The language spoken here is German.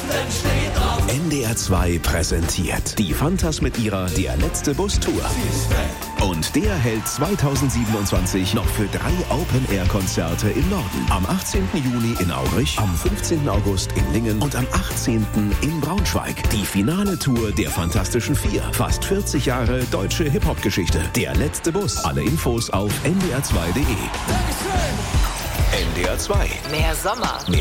NDR 2 präsentiert die Fantas mit ihrer Der letzte Bus Tour. Und der hält 2027 noch für 3 Open-Air-Konzerte im Norden. Am 18. Juni in Aurich, am 15. August in Lingen und am 18. in Braunschweig. Die finale Tour der Fantastischen Vier. Fast 40 Jahre deutsche Hip-Hop-Geschichte. Der letzte Bus. Alle Infos auf ndr2.de. NDR 2. Mehr Sommer.